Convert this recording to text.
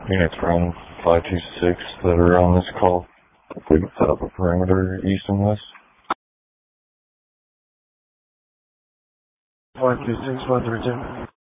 Units from 526 that are on this call. If we can set up a perimeter east and west. 526, 132.